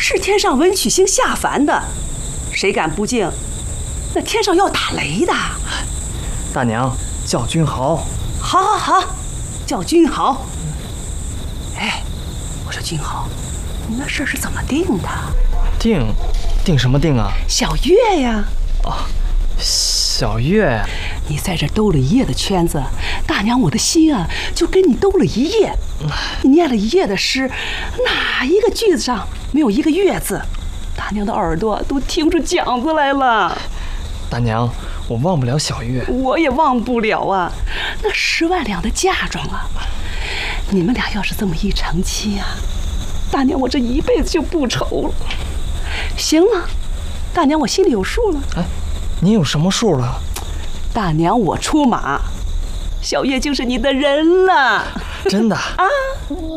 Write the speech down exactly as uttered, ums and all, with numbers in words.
是天上文曲星下凡的，谁敢不敬，那天上要打雷的。 大娘，叫君豪。 好，好，好，叫君豪。哎，我说君豪，你那事儿是怎么定的？ 定？定什么定啊？ 小月呀。 哦，小月。 你在这兜了一夜的圈子，大娘我的心啊，就跟你兜了一夜。你念了一夜的诗，哪一个句子上没有一个月字？大娘的耳朵都听出讲子来了。 大娘，我忘不了小月。 我也忘不了啊，那十万两的嫁妆啊！你们俩要是这么一成亲啊，大娘我这一辈子就不愁了。行了，大娘我心里有数了。 哎，你有什么数了？ 大娘我出马，小月就是你的人了。 真的啊？